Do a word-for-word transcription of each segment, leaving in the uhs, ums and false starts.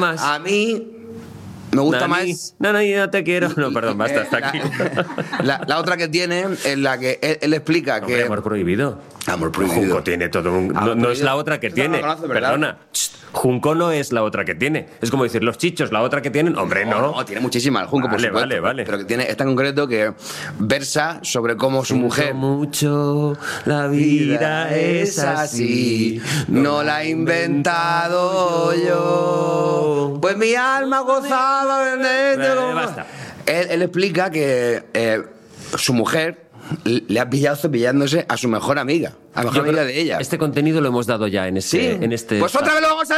más? A mí me gusta Nani, más... No, no, yo no te quiero. No, perdón, basta, hasta la, aquí. La, la otra que tiene, en la que él, él explica Hombre, que... amor prohibido. Amor prohibido. Junco tiene todo un... No, no es la otra que Esa tiene. no la conoce, ¿verdad? Perdona. Junco no es la otra que tiene. Es como decir, los chichos, la otra que tienen. Hombre, no. No, no, tiene muchísima el Junco, por Vale, supuesto. vale, vale. Pero que tiene esta en concreto que versa sobre cómo su mujer... mucho, la vida es así. No la he inventado yo. Pues mi alma gozaba de... Eh, basta. Él, él explica que eh, su mujer le ha pillado cepillándose a su mejor amiga, a la mejor Yo amiga creo- de ella. Este contenido lo hemos dado ya en este... Sí, En este pues otra vez lo vamos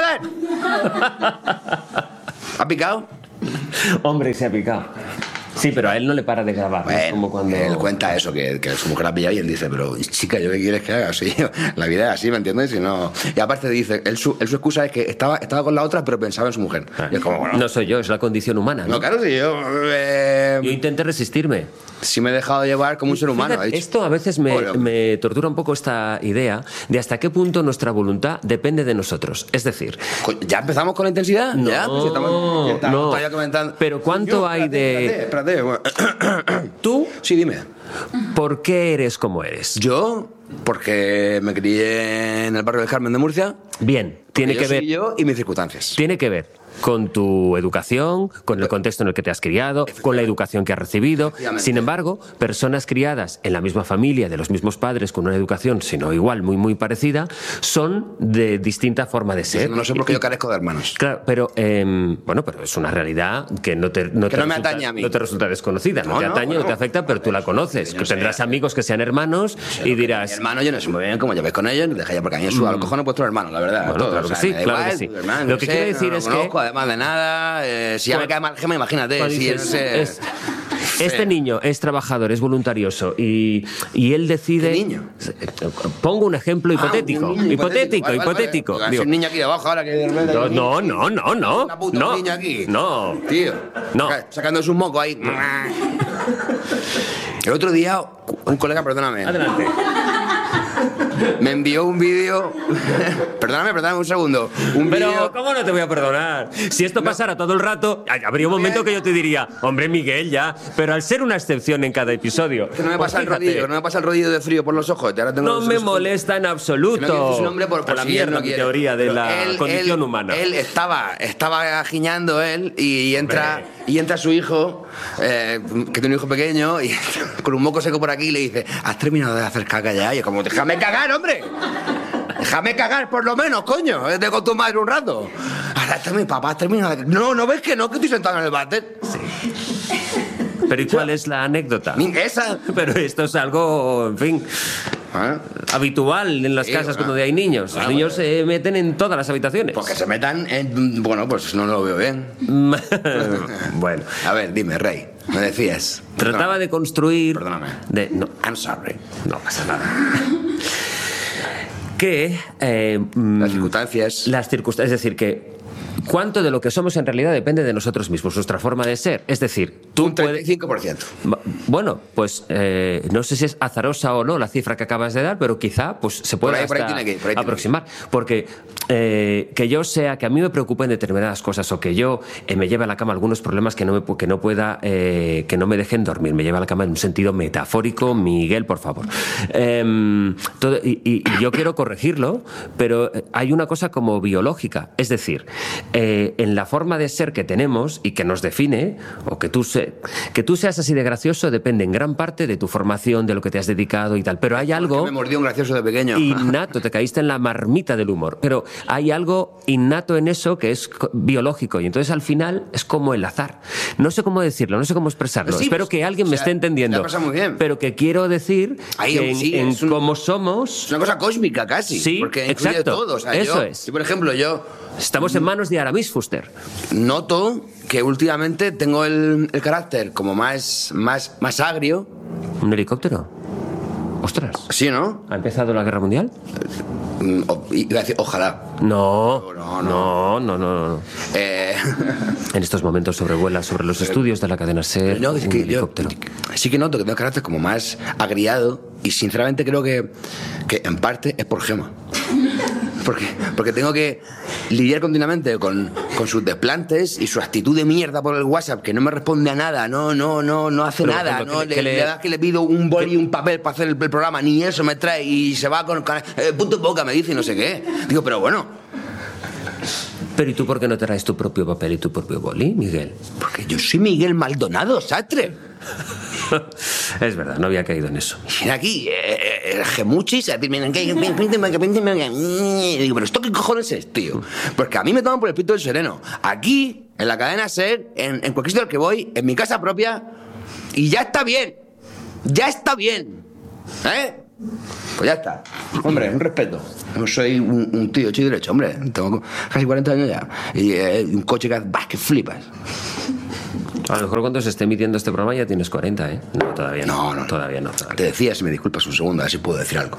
a dar. ¿Ha picado? Hombre, se ha picado. Sí, pero a él no le para de grabar. ¿no? Es Bueno, como cuando... él cuenta eso, que, que su mujer la ha pillado y él dice, pero chica, ¿yo qué quieres que haga? Sí, la vida es así, ¿me entiendes? Y, no... y aparte dice, él su, él su excusa es que estaba, estaba con la otra, pero pensaba en su mujer. Ah, Y es como, bueno, no soy yo, es la condición humana. ¿no? no, claro, si yo... eh, Yo intenté resistirme. si me he dejado llevar como un ser humano. Fíjate, ha dicho. esto a veces me, Bueno. me tortura un poco esta idea de hasta qué punto nuestra voluntad depende de nosotros. Es decir, Co- ¿Ya empezamos con la intensidad? No, ¿Ya? Pues estamos, ya estamos no. todavía comentando. Pero ¿cuánto Yo, hay espérate, de- Espérate, espérate. tú, Sí, dime. ¿por qué eres como eres? Yo, porque me crié en el barrio del Carmen de Murcia. Bien, tiene yo que soy ver... yo y mis circunstancias. Tiene que ver con tu educación, con el contexto en el que te has criado, con la educación que has recibido. Efectivamente. Sin embargo, personas criadas en la misma familia, de los mismos padres, con una educación, sino igual, muy, muy parecida, son de distinta forma de ser. No sé por qué yo carezco de hermanos. Claro, pero eh, bueno, pero es una realidad que no te, no Que te no me resulta, atañe a mí. no te resulta desconocida, no, No, te no, atañe, bueno. no te afecta, pero tú la conoces. Yo Que tendrás sé. amigos que sean hermanos y Mi dirás, hermano, yo no sé muy bien cómo lleváis con ellos, deja ya, porque a mí me suda los cojones vuestros hermanos, la verdad. Bueno, todo, claro o sea, que sí, me da claro igual, que sí. tu hermano, Lo no que sé, quiero decir no es lo que- conozco, además de nada, eh, si ya me cae mal Gema, imagínate. Cuando Si dices, es, eh, es- este niño es trabajador, es voluntarioso y, y él decide... ¿Qué niño? Pongo un ejemplo hipotético, Ah, un niño hipotético, Vale, vale, hipotético. vale. Digo, Ese niño aquí de abajo ahora que de repente- no, no, no, no, no, Una puta no, niña aquí. no. Tío. No. Saca- Sacando sus mocos ahí. El otro día, un colega, perdóname, Adelante. me envió un vídeo. Perdóname, perdóname un segundo. Un Pero, vídeo. ¿cómo no te voy a perdonar? Si esto pasara todo el rato, ay, habría un momento que yo te diría, hombre, Miguel, ya. Pero al ser una excepción en cada episodio. Que no me pues pasa el fíjate, rodillo, que no me pasa el rodillo de frío por los ojos. y ahora tengo no los- me los- molesta en absoluto. Que no quiero decir su nombre por, por a la si él mierda no mi quiere. teoría de Pero la él- condición él- humana. Él estaba, estaba giñando él y, y entra Hombre. y entra su hijo, eh, que tiene un hijo pequeño, y con un moco seco por aquí y le dice, ¿has terminado de hacer caca ya? Y es como, déjame cagar, hombre. Déjame cagar por lo menos, coño. Vete con tu madre un rato. Ahora está mi papá, has terminado de... No, ¿no ves que no? Que estoy sentado en el váter. Pero ¿y cuál es la anécdota? Ni esa. Pero esto es algo, en fin, ¿Eh? habitual en las Sí, casas bueno. cuando hay niños. Los Bueno, niños se meten en todas las habitaciones. Pues que se metan en... Bueno, pues no lo veo bien. Bueno, A ver, dime, Rey. Me decías. trataba de construir... Perdóname. De, no, I'm sorry. no pasa nada. Que... eh, mm, Las circunstancias. Las circunstancias, es decir, que cuánto de lo que somos en realidad depende de nosotros mismos, nuestra forma de ser. Es decir, tú Un puedes... treinta y cinco por ciento. Va- Bueno, pues eh, no sé si es azarosa o no la cifra que acabas de dar, pero quizá pues se pueda Por ahí- por ahí hasta tiene que ir, por ahí tiene que aproximar. Porque eh, que yo sea, que a mí me preocupen determinadas cosas o que yo eh, me lleve a la cama algunos problemas que no, me, pu- que no pueda, eh, que no me dejen dormir, me lleve a la cama en un sentido metafórico, Miguel, por favor. Em, todo- y, y- y yo quiero corregirlo, pero hay una cosa como biológica, es decir, eh, en la forma de ser que tenemos y que nos define, o que tú, se, que tú seas así de gracioso, depende en gran parte de tu formación, de lo que te has dedicado y tal. Pero hay algo Me mordió un gracioso de pequeño. innato, te caíste en la marmita del humor, pero hay algo innato en eso que es co- biológico y entonces al final es como el azar. No sé cómo decirlo, no sé cómo expresarlo. Sí, Espero pues, que alguien o me sea, esté entendiendo. te ha pasado muy bien. Pero que quiero decir Ahí, que en, sí, en es un- cómo somos Es una cosa cósmica casi. Sí, porque incluye exacto. todo. O sea, Eso yo, es. yo, por ejemplo, yo estamos en manos de Aramis Fuster. noto que últimamente tengo el, el carácter como más, más, más agrio. ¿Un helicóptero? Ostras. ¿Sí, no? ¿Ha empezado la guerra mundial? Mm, o- Iba a decir, ojalá. No, No, no, no, no, no. Eh, En estos momentos sobrevuela sobre los estudios de la cadena SER no, es un que yo helicóptero. sí que noto que tengo carácter como más agriado y sinceramente creo que, que en parte es por Gema. Porque, porque tengo que lidiar continuamente con, con sus desplantes y su actitud de mierda por el WhatsApp, que no me responde a nada, no, no, no, no hace Pero, nada, por ejemplo, no, que le, le- que le le- das que le pido un boli y un papel para hacer el, el programa, ni eso me trae y se va con eh, punto en boca, me dice y no sé qué. Digo, pero bueno, Pero ¿y tú por qué no traes tu propio papel y tu propio boli, Miguel? porque yo soy Miguel Maldonado, Sastre. Es verdad, no había caído en eso. Y aquí, eh, el gemuchis, a decirme, digo, pero ¿esto qué cojones es, tío? Porque a mí me toman por el espíritu del sereno. Aquí, en la cadena SER, en, en cualquier sitio al que voy, en mi casa propia, y ya está bien. Ya está bien. ¿Eh? Pues ya está. Hombre, un respeto. Yo soy un, un tío hecho y derecho, hombre. Tengo casi cuarenta años ya. Y eh, un coche que hace, bah, que flipas. A lo mejor cuando se esté emitiendo este programa ya tienes cuarenta, ¿eh? No, todavía no. No, no. Todavía no. Todavía. Te decía, si me disculpas un segundo, a ver si puedo decir algo.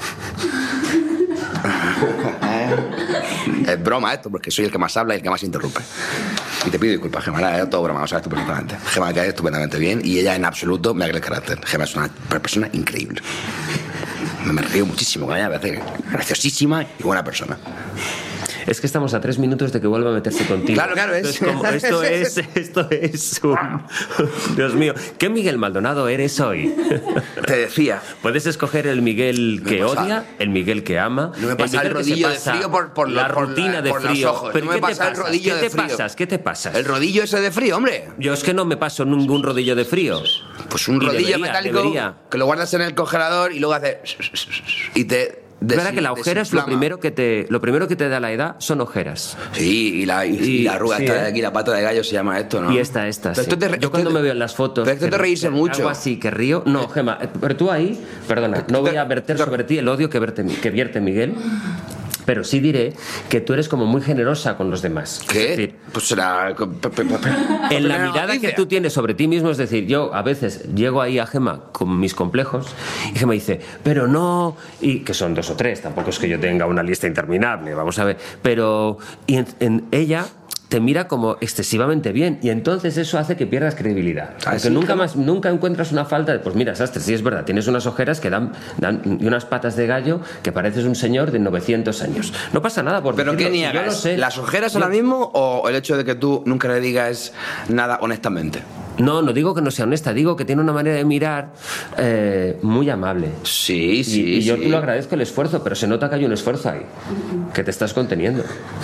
Es broma esto, porque soy el que más habla y el que más interrumpe. Y te pido disculpas, Gemma, era todo broma, lo sabes tú perfectamente. Gemma cae estupendamente bien y ella en absoluto me agrega el carácter. Gemma es una persona increíble. Me río muchísimo con ella, me parece graciosísima y buena persona. Es que estamos a tres minutos de que vuelva a meterse contigo. Claro, claro, es- Entonces, como esto es, esto es un... Dios mío, ¿qué Miguel Maldonado eres hoy? Te decía, Puedes escoger el Miguel No que me pasa- odia, el Miguel que ama, no me pasa Miguel el que se rodillo de pasa frío por, por la por rutina de por los frío. ojos. ¿Pero no qué me te pasa el pasas? rodillo ¿Qué de te frío. pasas? ¿Qué te pasas? El rodillo ese de frío, hombre. Yo es que no me paso ningún rodillo de frío. Pues un Y rodillo debería, metálico debería. que lo guardas en el congelador y luego hace... y te... Es verdad que la desin- ojera es lo desinflama. primero que te lo primero que te da la edad son ojeras. Sí, y la, y, Y- y la arruga sí, esta ¿eh? de aquí, la pata de gallo se llama esto, ¿no? Y esta, esta. Pero sí. esto te re- Yo cuando esto- me veo en las fotos. Pero esto te que- reírse que mucho. Algo así que río. No, Gemma, eh, pero tú ahí, perdona, no voy a verter sobre ti el odio que, verte, que vierte Miguel. Pero sí diré que tú eres como muy generosa con los demás. Es ¿Qué? decir, Pues será... en la mirada que tú tienes sobre ti mismo, es decir, yo a veces llego ahí a Gemma con mis complejos y Gemma dice, pero no, y que son dos o tres, tampoco es que yo tenga una lista interminable, vamos a ver, pero y en, en ella te mira como excesivamente bien y entonces eso hace que pierdas credibilidad. ¿Ah, Porque sí, nunca Gemma? más, nunca encuentras una falta de, pues mira, Sastre, sí es verdad, tienes unas ojeras que dan, dan y unas patas de gallo que pareces un señor de novecientos años. No pasa nada por ¿Pero qué decirlo, si yo niegas? lo sé. ¿Las ojeras Yo- ahora mismo o el hecho de que tú nunca le digas nada honestamente? No, no digo que no sea honesta, digo que tiene una manera de mirar eh, muy amable. Sí, sí, y, y yo sí. te lo agradezco el esfuerzo, pero se nota que hay un esfuerzo ahí, que te estás conteniendo.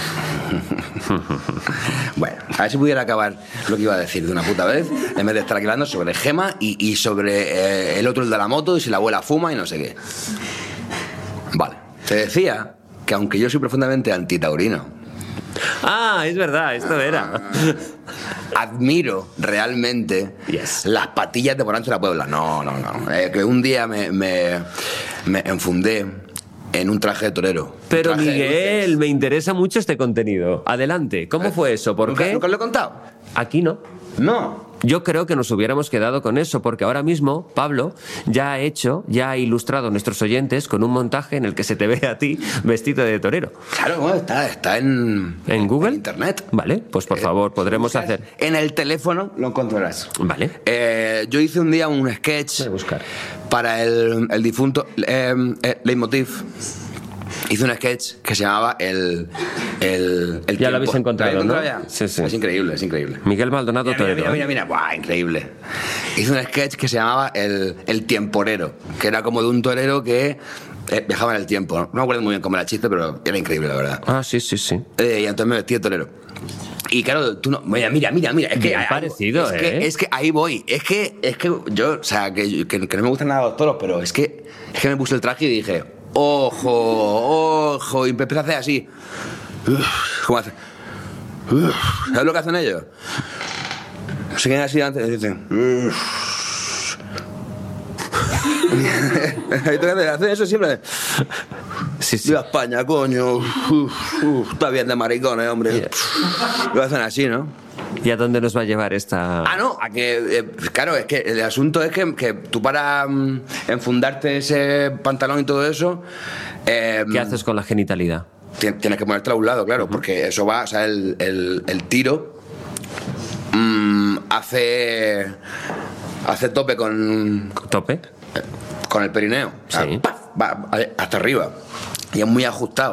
Bueno, a ver si pudiera acabar lo que iba a decir de una puta vez, en vez de estar aquí hablando sobre Gema y, y sobre eh, el otro, el de la moto, y si la abuela fuma y no sé qué. Vale, te decía que aunque yo soy profundamente antitaurino, Ah, es verdad, esto era. admiro realmente Yes. las patillas de Porancho de la Puebla. No, no, no. Eh, que un día me, me, me enfundé en un traje de torero. Pero Un traje de Miguel, luces. me interesa mucho este contenido. Adelante, ¿cómo fue eso? ¿Por ¿Nunca, qué? ¿Nunca lo he contado? Aquí no. No. Yo creo que nos hubiéramos quedado con eso, porque ahora mismo Pablo ya ha hecho, ya ha ilustrado a nuestros oyentes con un montaje en el que se te ve a ti vestido de torero. Claro, bueno, está, está en... ¿En Google? En internet. Vale, pues por favor, podremos Buscas hacer. En el teléfono lo encontrarás. Vale. Eh, yo hice un día un sketch Voy a buscar. para el, el difunto eh, eh, Leitmotiv. Hice un sketch que se llamaba El, el, el Ya lo habéis tiempo. encontrado, ¿Lo habéis ¿no? encontrado ya? Sí, sí. Es increíble, es increíble. Miguel Maldonado Mira, mira, Torero. mira, ¿eh? mira, mira. Buah, increíble. Hice un sketch que se llamaba El, el Tiemporero, que era como de un torero que eh, viajaba en el tiempo. No me acuerdo muy bien cómo era el chiste, pero era increíble, la verdad. Ah, sí, sí, sí. Eh, y entonces me vestí de torero. Y claro, tú no. Mira, mira, mira, mira. Es que, Bien ahí- parecido, es ¿eh? Que, es que ahí voy. Es que, es que yo, o sea, que, que, que no me gustan nada los toros, pero es que, es que me puse el traje y dije, ojo, ojo. Y empecé a hacer así. Uf, ¿cómo hace? Uf, ¿sabes lo que hacen ellos? Se quedan así antes y dicen. Uf. Hacen eso siempre. Sí, sí. Viva España, coño. Uf, uf, está bien de maricones, hombre. Lo hacen así, ¿no? ¿Y a dónde nos va a llevar esta...? Ah, no, a que, eh, claro, es que el asunto es que, que tú para mm, enfundarte ese pantalón y todo eso, eh, ¿Qué haces con la genitalidad? ti- tienes que ponértela a un lado, claro, porque eso va, o sea, el, el, el tiro mm, hace, hace tope con, ¿Tope? con el perineo. O sea, Sí. ¡paf! Va hasta arriba. Y es muy ajustado.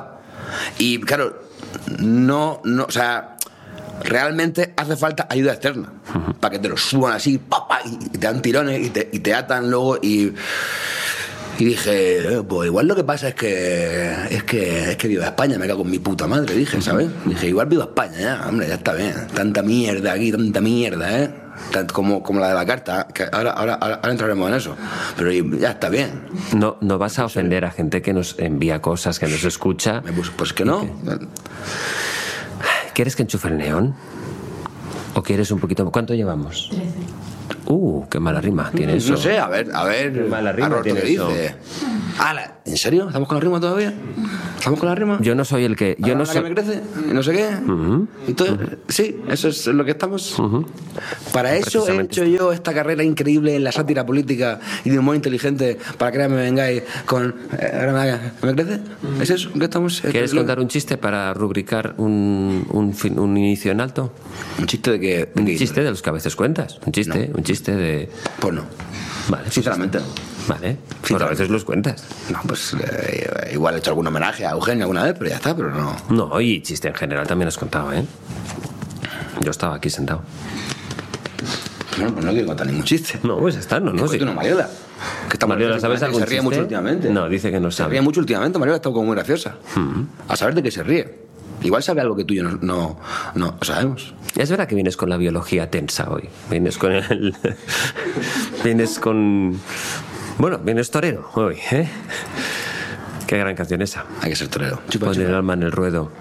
Y claro, no, no, o sea, realmente hace falta ayuda externa uh-huh. para que te lo suban así, pa, pa, y te dan tirones y te, y te atan luego y... Y dije, eh, pues igual lo que pasa es que es que es que viva España, me cago en mi puta madre, dije, ¿sabes? Dije, igual viva España, ya, hombre, ya está bien. Tanta mierda aquí, tanta mierda, ¿eh? Tanto como, como la de la carta, que ahora, ahora, ahora, ahora entraremos en eso. Pero ya está bien. No, no vas a ofender a gente que nos envía cosas, que nos escucha. Pues, pues que no. ¿Quieres que enchufe el neón? ¿O quieres un poquito? ¿Cuánto llevamos? trece. Uh, qué mala rima tiene eso. No sé, a ver, a ver. Qué mala rima Roberto, tiene ¿qué eso. dice? Ah, ¿en serio? ¿Estamos con la rima todavía? ¿Estamos con la rima? Yo no soy el que... Yo no ¿La soy... que me crece? No sé qué. Uh-huh. Entonces, uh-huh. sí, eso es lo que estamos. Uh-huh. Para eso he hecho yo esta carrera increíble en la sátira política y de humor inteligente para que ahora me vengáis con... Eh, ¿Me crece? ¿Es eso? ¿Qué estamos? ¿Quieres lo... contar un chiste para rubricar un, un, fin, un inicio en alto? ¿Un chiste de qué? Un chiste de los que a veces cuentas. Un chiste, no. un chiste de... Pues no. Vale. Sinceramente no. Vale. Pues a veces los cuentas. No, pues eh, igual he hecho algún homenaje a Eugenio alguna vez, pero ya está, pero no. No, y chiste en general también has contado, ¿eh? Yo estaba aquí sentado. Bueno, pues no quiero contar ningún chiste. No, pues está, no, no. Sí. No, Mariola. Que está Mariola, ¿sabes algún Se ríe chiste? mucho últimamente. No, dice que no sabe. Se ríe mucho últimamente, Mariola está como muy graciosa. Uh-huh. A saber de qué se ríe. Igual sabe algo que tú y yo no, no, no sabemos. Es verdad que vienes con la biología tensa hoy. Vienes con el... vienes con... Bueno, vienes torero hoy, ¿eh? Qué gran canción esa. Hay que ser torero. Chupa, Pon chupa. el alma en el ruedo.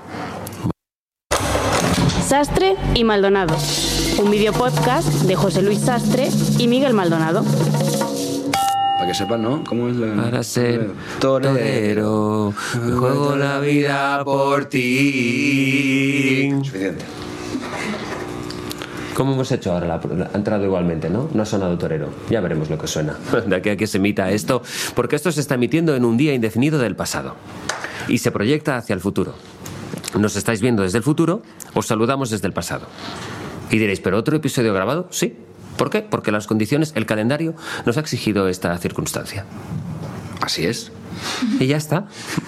Sastre y Maldonado. Un videopodcast de José Luis Sastre y Miguel Maldonado. Para que sepan, ¿no? ¿Cómo es la... Para ser torero, me juego la vida por ti. Suficiente. ¿Cómo hemos hecho ahora? La, ha entrado igualmente, ¿no? No ha sonado torero. Ya veremos lo que suena. De aquí a que se emita esto, porque esto se está emitiendo en un día indefinido del pasado y se proyecta hacia el futuro. Nos estáis viendo desde el futuro, os saludamos desde el pasado. Y diréis, ¿pero otro episodio grabado? Sí. ¿Por qué? Porque las condiciones, el calendario, nos ha exigido esta circunstancia. Así es. Y ya está.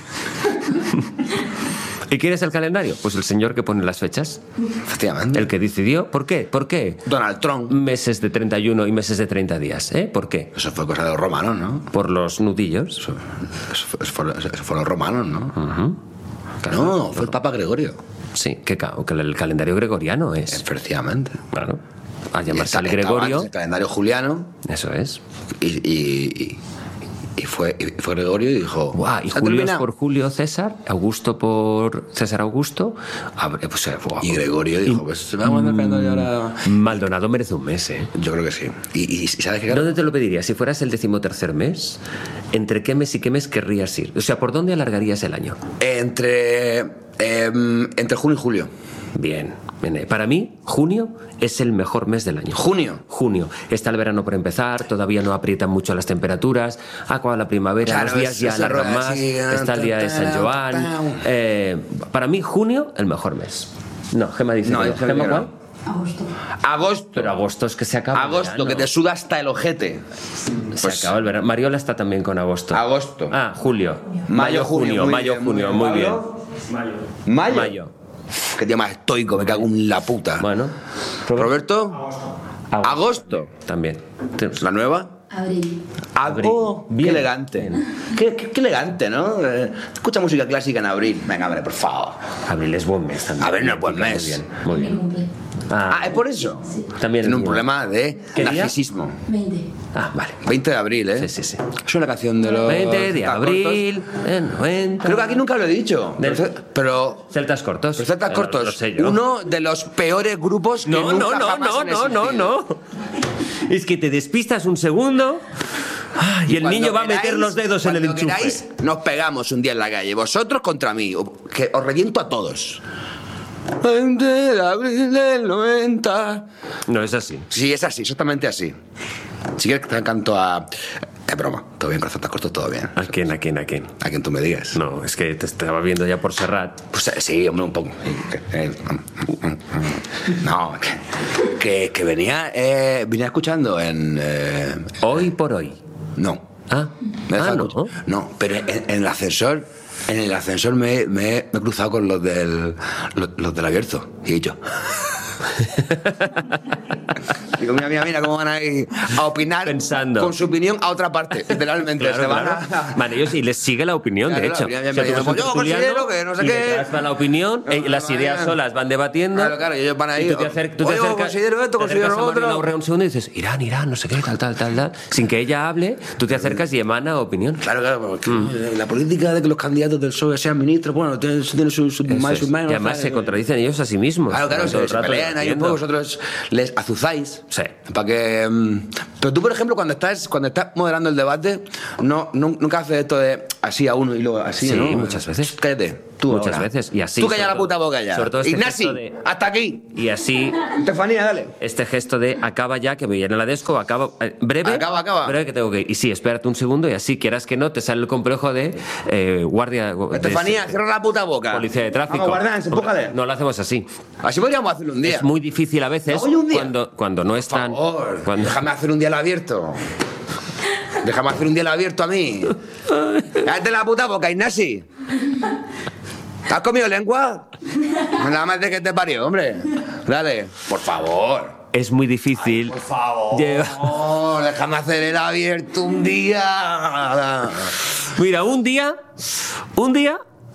¿Y quién es el calendario? Pues el señor que pone las fechas. Efectivamente. El que decidió. ¿Por qué? ¿Por qué? Donald Trump. Meses de treinta y uno y meses de treinta días. ¿Eh? ¿Por qué? Eso fue cosa de los romanos, ¿no? Por los nudillos. Eso, eso, fue, eso, fue, eso fue los romanos, ¿no? Uh-huh. Claro, no, fue el Papa Gregorio. Sí, que, que el calendario gregoriano es. Efectivamente. Claro. Al llamarse el Gregorio. El calendario juliano. Eso es. Y, y, y, fue, y fue Gregorio y dijo... Wow, y Julio es por Julio César, Augusto por César Augusto. Pues, wow. Y Gregorio dijo, pues se va a mandar el calendario ahora... Maldonado merece un mes, ¿eh? Yo creo que sí. ¿Y, y sabes qué? ¿Dónde te lo pedirías? Si fueras el decimotercer mes, ¿entre qué mes y qué mes querrías ir? O sea, ¿por dónde alargarías el año? Entre... Eh, entre junio y julio. Bien, bien. Para mí, junio es el mejor mes del año. ¿Junio? Junio. Está el verano por empezar, todavía no aprietan mucho las temperaturas, acaba la primavera, claro, los días ya alargan más, así, está el día de San Joan. Eh, para mí, junio, el mejor mes. No, Gemma dice no, que no. ¿Gemma cuál? Agosto. Agosto. Pero agosto es que se acaba Agosto, el verano. que te suda hasta el ojete. Se Pues, acaba el verano. Mariola está también con agosto. Agosto. Ah, julio. Mayo, junio. Mayo, Muy junio, bien, muy bien. Mayo. Mayo. Mayo. Qué tío más estoico, me cago en la puta. Bueno. Roberto. Agosto. Agosto. También. ¿La nueva? Abril. Abril. Oh, qué elegante. Qué, qué, qué elegante, ¿no? Eh, escucha música clásica en abril. Venga, hombre, por favor. Abril es buen mes también. Abril no es buen mes. Muy bien, muy bien. cumple. Ah, Ah, ¿es por eso? Sí. también Tiene un mío. problema de ¿Qué día? narcisismo. veinte. Ah, vale. veinte de abril, ¿eh? Sí, sí, sí. Es una canción de los... veinte de Celtas abril, en noventa. cortos. Creo que aquí nunca lo he dicho. Del- Pero... Celtas cortos. Pero Celtas Eh, cortos, lo sé yo. uno de los peores grupos que No, nunca no, no, jamás no, han no, no, existido. no. Es que te despistas un segundo y el Cuando niño va a meter queráis, los dedos en el cuando enchufe. queráis, nos pegamos un día en la calle, vosotros contra mí, que os reviento a todos. veinte de abril del noventa. No es así. Sí, es así, exactamente así. Si quieres que te canto a... Es broma, todo bien con los Celtas cortos, todo bien. ¿A quién, a quién, a quién? A quien tú me digas. No, es que te estaba viendo ya por Serrat. Pues eh, sí, hombre, un poco. Eh, No, que, que, que venía, eh, venía escuchando en... eh, Hoy por hoy. no. Ah, Me ah deja no. escuchar. No, pero en, en el ascensor En el ascensor me, me, me he cruzado con los del, los, los del abierto y he dicho... Digo, mira, mira, mira cómo van a ir a opinar pensando con su opinión a otra parte, literalmente. Claro, se van claro. a... Vale, ellos y les sigue la opinión, Claro, de hecho. claro, ya, ya, O sea, ya, tú vas ya, a un yo tertuliano considero que no sé y qué. detrás va la opinión, No, eh, no, las no, ideas no. solas van debatiendo. Claro, claro, y ellos van ahí. Y tú te, acer- tú te Oye, acercas, considero esto, te acercas considero a Marina otro. Urrea un segundo y dices, Irán, Irán, no sé qué, tal, tal, tal, tal. Sin que ella hable, tú te acercas y emana opinión. Claro, claro, porque la política de que los candidatos del P S O E sean ministros, bueno, tiene, tiene sus su, Eso más y es. sus menos. Y además ¿sabes? se contradicen ellos a sí mismos. Claro, claro, Todo el se, se rato pelean ahí un debatiendo. poco, vosotros les azuzáis. Sí. Para que. mm, Pero tú, por ejemplo, cuando estás, cuando estás moderando el debate, no, nu- nunca haces esto de así a uno y luego así, Sí, ¿no? muchas veces. Cállate, tú. Muchas ahora. veces, y así, Tú calla sobre la puta todo- boca ya. sobre todo este Ignasi, gesto de- hasta aquí. Y así, Estefanía, dale. este gesto de acaba ya, que me viene la desco, acaba. eh, breve. Acaba, acaba. Breve que tengo que ir. Y sí, espérate un segundo y así, quieras que no, te sale el complejo de eh, guardia. de- Estefanía, cierra la puta boca. Policía de tráfico. Vamos, guardián, empújale. No lo hacemos así. Así podríamos hacerlo un día. Es muy difícil a veces Oye, un día. cuando, cuando no Por están. favor, Cuando... déjame hacer un día al abierto. Déjame hacer un día al abierto a mí. Cállate la puta boca, Ignasi. ¿Te has comido lengua? Nada más de que te parió, hombre. Dale, por favor. Es muy difícil. Por favor. Lleva- Déjame hacer el abierto un día. Mira, un día. Un día.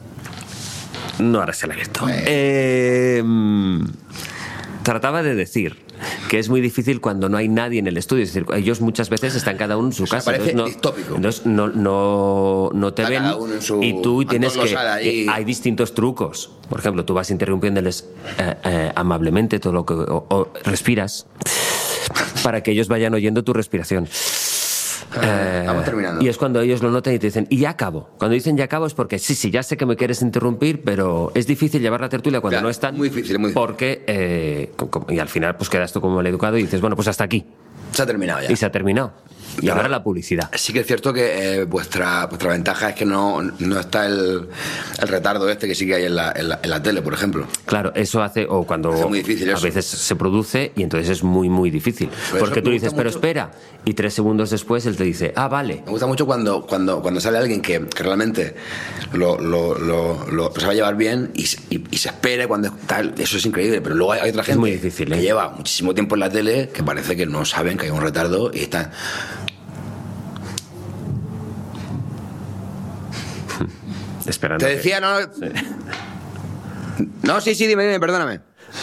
No harás el abierto. Eh, mm, trataba de decir que es muy difícil cuando no hay nadie en el estudio. Es decir, ellos muchas veces están cada uno en su O sea, casa. parece entonces no, distópico. entonces no, no, no te Está ven. cada uno en su Y tú tienes Antón que, Losada ahí. que hay distintos trucos. Por ejemplo, tú vas interrumpiéndoles eh, eh, amablemente todo lo que. O, o respiras para que ellos vayan oyendo tu respiración. Eh, Vamos terminando. Y es cuando ellos lo notan y te dicen, y ya acabo. Cuando dicen ya acabo es porque sí, sí, ya sé que me quieres interrumpir, pero es difícil llevar la tertulia cuando Claro, no están. muy difícil, muy difícil. Porque, eh, com- com- y al final, pues quedas tú como el educado y dices, bueno, pues hasta aquí. Se ha terminado ya. Y se ha terminado. Y Claro. ahora la publicidad. Sí que es cierto que eh, vuestra, vuestra ventaja es que no, no está el, el retardo este que sí que hay en la, en la, en la tele, por ejemplo. Claro, eso hace, o cuando Hace muy difícil a eso. veces se produce y entonces es muy, muy difícil. Por eso Porque tú me dices, gusta pero mucho- espera, y tres segundos después él te dice, ah, vale. Me gusta mucho cuando, cuando, cuando sale alguien que, que realmente lo, lo, lo, lo se va a llevar bien y, se- y, y se espere cuando tal. Eso es increíble, pero luego hay, hay otra gente muy difícil, que ¿eh? lleva muchísimo tiempo en la tele que parece que no saben que hay un retardo y están... Esperando. Te que- decía, no... No, sí, sí, dime, dime, perdóname.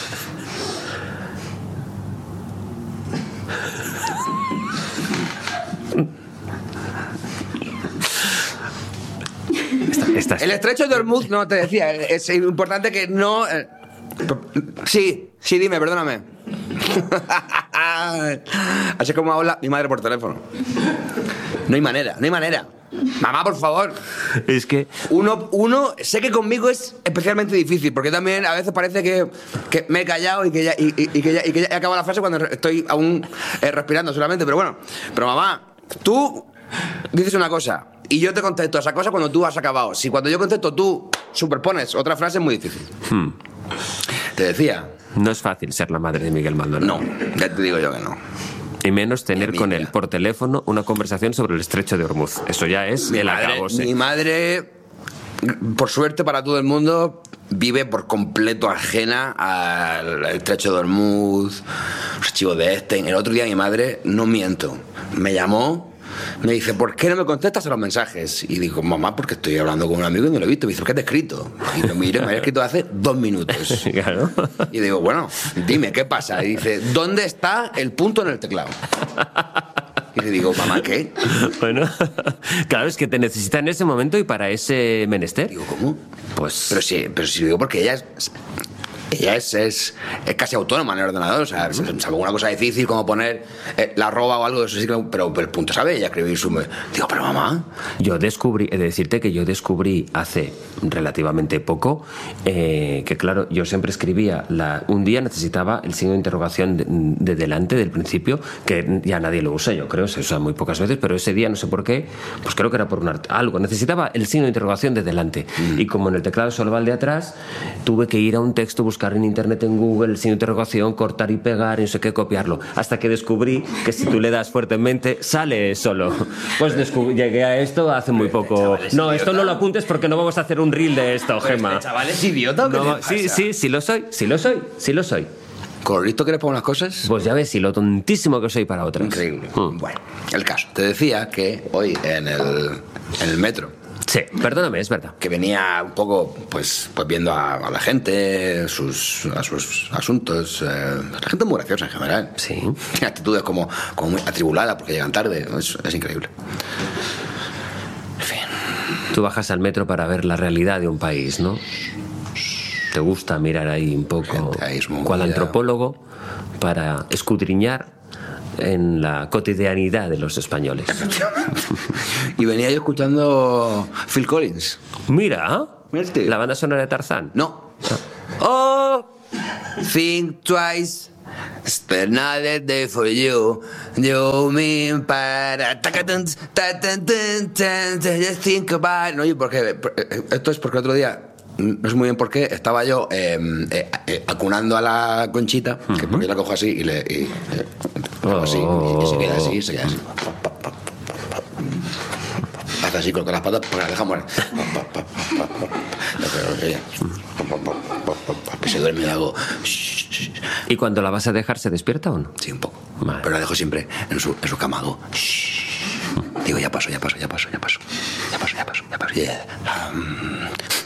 Esta- El estrecho de Hormuz, no, te decía, es importante que no... eh, Sí, sí, dime, perdóname. Así como habla mi madre por teléfono. No hay manera, no hay manera. Mamá, por favor. Es que Uno, uno, sé que conmigo es especialmente difícil, porque también a veces parece que, que me he callado y que ya, y, y- y que ya, y que ya he acabado la frase cuando estoy aún eh, respirando solamente. Pero bueno, pero mamá, tú dices una cosa y yo te contesto esa cosa cuando tú has acabado. Si cuando yo contesto tú superpones otra frase es muy difícil. Te decía, no es fácil ser la madre de Miguel Maldonado. no, ya te digo yo que no. Y menos tener Ni con idea. él por teléfono una conversación sobre el estrecho de Hormuz. Eso ya es Mi el madre, acabose. mi madre, por suerte para todo el mundo, vive por completo ajena al estrecho de Hormuz, los archivos de Epstein. El otro día mi madre, no miento, me llamó, me dice, ¿por qué no me contestas a los mensajes? Y digo, mamá, porque estoy hablando con un amigo y no lo he visto. Me dice, ¿qué te he escrito? Y lo miro, me había escrito hace dos minutos. Claro. Y digo, bueno, dime, ¿qué pasa? Y dice, ¿dónde está el punto en el teclado? Y le digo, mamá, ¿qué? Bueno, claro, es que te necesita en ese momento y para ese menester. Digo, ¿cómo? Pues Pero sí, pero sí digo porque ella es... Ella es, es, es casi autónoma en el ordenador, o sea, salvo una cosa difícil como poner eh, la arroba o algo de eso, sí que, pero, pero el punto sabe ella escribir su... Digo, pero mamá... yo descubrí, he de decirte que yo descubrí hace relativamente poco eh, que, claro, yo siempre escribía, la, un día necesitaba el signo de interrogación de, de delante, del principio, que ya nadie lo usa, yo creo, se usa muy pocas veces, pero ese día, no sé por qué, pues creo que era por un art- algo, necesitaba el signo de interrogación de delante. Mm. Y como en el teclado solo va el de atrás, tuve que ir a un texto, buscar buscar en internet, en Google, sin interrogación, cortar y pegar, y no sé qué, copiarlo. Hasta que descubrí que si tú le das fuertemente, sale solo. Pues descubrí, llegué a esto hace muy poco. No, esto no lo apuntes porque no vamos a hacer un reel de esto, Gemma. ¿Este chaval es idiota o qué No, te sí, pasa? sí, sí lo soy, sí lo soy, sí lo soy. ¿Con lo listo que eres para unas cosas? Pues ya ves, y lo tontísimo que soy para otras. Increíble. Mm. Bueno, el caso. Te decía que hoy en el, en el metro, Sí, perdóname, es verdad. que venía un poco, pues, pues viendo a, a la gente, sus, a sus asuntos. Eh, la gente muy graciosa en general. Sí. Tiene actitudes como, como muy atribulada porque llegan tarde. Es, es increíble. En fin. Tú bajas al metro para ver la realidad de un país, ¿no? Te gusta mirar ahí un poco, Gente ahí esmungida. cual antropólogo, para escudriñar en la cotidianidad de los españoles. Y venía yo escuchando Phil Collins. Mira, Mira este. la banda sonora de Tarzán. No. Oh, think twice. Spend another day for you. You mean para. Tacatun, tatun, tun, tun, tun, just think about. No, oye, porque. Esto es porque el otro día. No sé muy bien por qué. Estaba yo eh, eh, eh, acunando a la Conchita. Uh-huh. Que porque yo la cojo así y le. Y, eh, Oh. así, y, y se queda así, se queda así. Hace así con las patas para dejar morir. Que se duerme y hago. ¿Y cuando la vas a dejar, se despierta o no? Sí, un poco. Vale. Pero la dejo siempre en su, en su cama. Hago. Digo, ya paso, ya paso, ya paso, ya paso. Ya paso, ya paso, ya paso. Yeah. Um,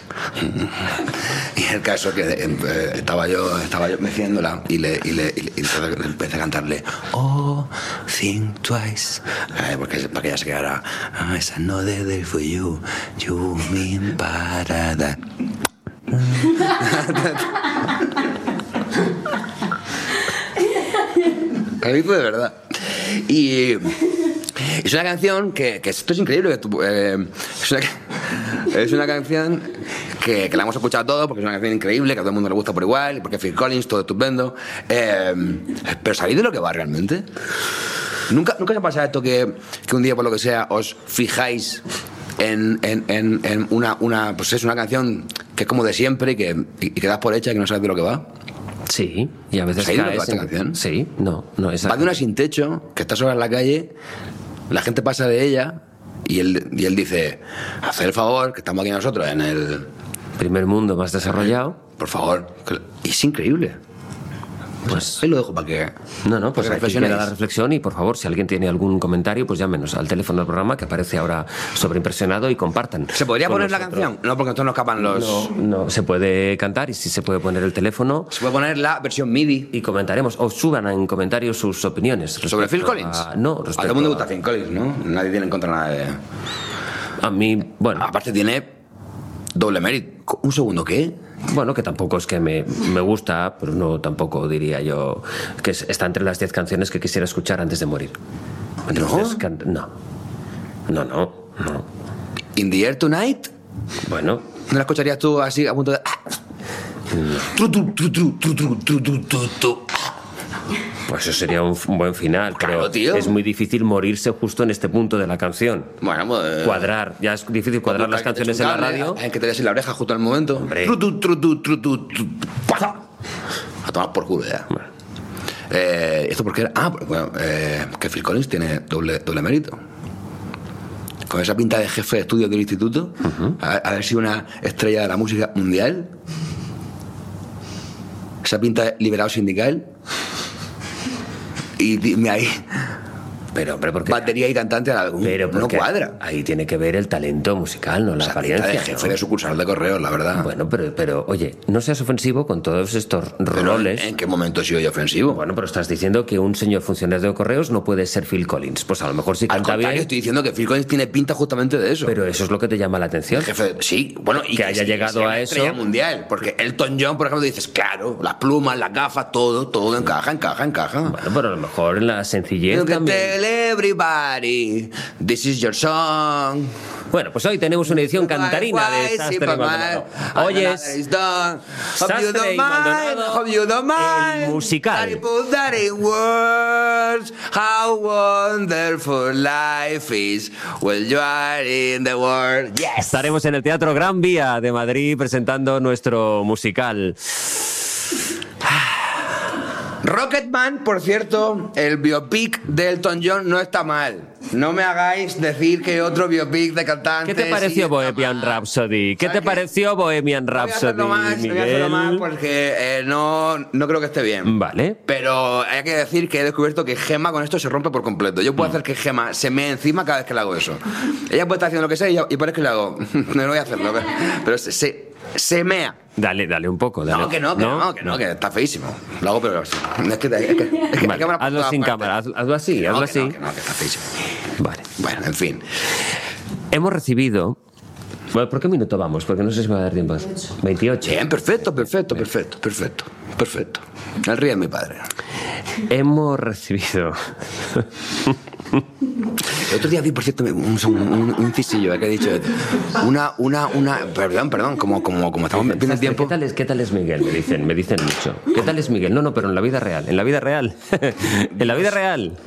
y el caso que eh, estaba yo estaba yo meciéndola y le, y le, y le, y le empecé a cantarle Oh, think twice, eh, porque, para que ella se quedara oh, it's another day for you, you mean para that. Lo digo de verdad. Y es una canción que, que esto es increíble. Que tú, eh, es, una, es una canción que, que la hemos escuchado todos porque es una canción increíble, que a todo el mundo le gusta por igual, porque Phil Collins, todo estupendo. Eh, pero ¿sabéis de lo que va realmente? ¿Nunca, nunca se pasa esto que, que un día, por lo que sea, os fijáis en, en, en, en una, una, pues es una canción que es como de siempre y que, y que das por hecha y que no sabes de lo que va? Sí, y a veces ¿Sabéis de lo que va caes esta en... canción? Sí, no, no, esa... Va de una sin techo, que está sola en la calle, la gente pasa de ella y él, y él dice, haced el favor, que estamos aquí nosotros en el... Primer mundo más desarrollado. Por favor. Que... Y es increíble. Pues... Ahí lo dejo para que... No, no, pues para que aquí queda la reflexionéis. reflexión y por favor, si alguien tiene algún comentario, pues llámenos al teléfono del programa que aparece ahora sobreimpresionado y compartan. ¿Se podría con poner la nosotros. canción? No, porque entonces nos escapan los... No, no, se puede cantar y sí se puede poner el teléfono Se puede poner la versión MIDI. y comentaremos, o suban en comentarios sus opiniones. ¿Sobre Phil respecto Collins? a- no, A respecto todo el mundo le a- gusta Phil Collins, ¿no? Nadie tiene en contra nada de... A mí, bueno, Aparte tiene doble mérito. Un segundo, ¿qué? bueno, que tampoco es que me, me gusta, pero no tampoco diría yo que es- está entre las diez canciones que quisiera escuchar antes de morir. Entre ¿No? las diez can- no, no, no, no. In the Air Tonight. Bueno, ¿No la escucharías tú así a punto de... Tru, tru, tru, tru, tru, tru, tru, tru, tru, tru. pues eso sería un, un buen final, pero Claro, tío. es muy difícil morirse justo en este punto de la canción. Bueno, pues... Cuadrar, ya es difícil cuadrar las canciones en la radio. En que te des en la oreja justo al momento. Hombre. Tru, tru, tru, tru, tru, tru, tru, ¡pah! A tomar por culo ya. Bueno. Eh, ¿Esto por qué era? Ah, pues, bueno, eh, que Phil Collins tiene doble, doble mérito. Con esa pinta de jefe de estudios del instituto, uh-huh. a, a haber sido una estrella de la música mundial, esa pinta de liberado sindical, y dime ahí, Pero, hombre, porque... batería y cantante a algún, Pero no porque cuadra. Ahí tiene que ver el talento musical, no la Esa pinta apariencia. de jefe ¿no? de sucursal de correos, la verdad. Bueno, pero, pero, oye, no seas ofensivo con todos estos Pero, roles. ¿en qué momento he sido yo ofensivo? Bueno, pero estás diciendo que un señor funcionario de correos no puede ser Phil Collins. Pues a lo mejor sí Al canta contrario, bien, estoy diciendo que Phil Collins tiene pinta justamente de eso. pero eso es lo que te llama la atención. Jefe, de- sí, bueno, y Que haya sí, llegado sea a una eso. estrella mundial, porque Elton John, por ejemplo, dices, claro, las plumas, las gafas, todo, todo encaja, encaja, encaja. Bueno, pero a lo mejor en la sencillez You can también. tell everybody, this is your song. Bueno, pues hoy tenemos una edición cantarina de Why, Sastre y Superman, Maldonado. another Oyes is done. Hope you Sastre don't y mind, Maldonado, hope you don't mind. el musical. That you put that in words, how wonderful life is when you are in the world. Yes. Estaremos en el Teatro Gran Vía de Madrid presentando nuestro musical. Rocketman, por cierto, el biopic de Elton John no está mal. No me hagáis decir que otro biopic de cantante. ¿Qué te pareció sí Bohemian Rhapsody? ¿Qué te qué? pareció Bohemian Rhapsody, No voy a hacerlo más, no voy a hacerlo más porque eh, no, no creo que esté bien. Vale. Pero hay que decir que he descubierto que Gemma con esto se rompe por completo. Yo puedo mm. hacer que Gemma se me encima cada vez que le hago eso. Ella puede estar haciendo lo que sea y, y parece que le hago. No voy a hacerlo, pero, pero se, se, se mea. Dale, dale un poco. Dale. No, que no, que no, no, que no, que está feísimo. Lo hago pero así. Es que, es que, es que, vale, que hazlo sin parte. cámara, haz, hazlo así, que hazlo no, así. Que no, que no, que está feísimo. Vale. Bueno, en fin. Hemos recibido... Bueno, ¿por qué minuto vamos? Porque no sé si me va a dar tiempo. veintiocho. Bien, perfecto, perfecto, Bien. perfecto, perfecto, perfecto. El río de mi padre. Hemos recibido... El otro día vi, por cierto, un, un, un incisillo que he dicho. Una, una, una. Perdón, perdón, como, como, como estamos viendo el tiempo. ¿Qué tal es, qué tal es Miguel? Me dicen, me dicen mucho. ¿Qué tal es Miguel? No, no, pero en la vida real. En la vida real. En la vida real.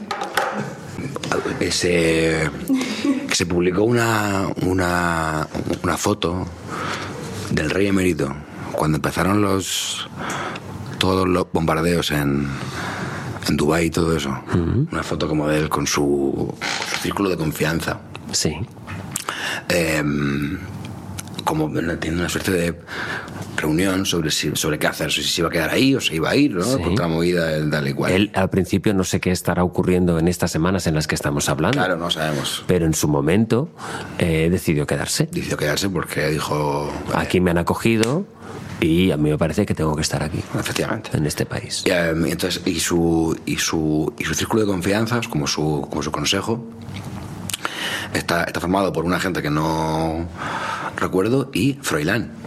Ese, que se publicó una, una, una foto del rey emérito cuando empezaron los todos los bombardeos en, en Dubái y todo eso. Uh-huh. Una foto como de él con su, su círculo de confianza. Sí. Eh, como tiene una suerte de reunión sobre si, sobre qué hacer, si se iba a quedar ahí o se iba a ir, ¿no? Sí. Contra la movida del tal y cual. Él al principio no sé qué estará ocurriendo en estas semanas en las que estamos hablando. Claro, no sabemos. Pero en su momento eh, decidió quedarse. Decidió quedarse porque dijo... Vale, aquí me han acogido y a mí me parece que tengo que estar aquí. Efectivamente. En este país. Y, um, entonces, y, su, y, su, y su círculo de confianza, como su, como su consejo, está, está formado por una gente que no recuerdo y Froilán.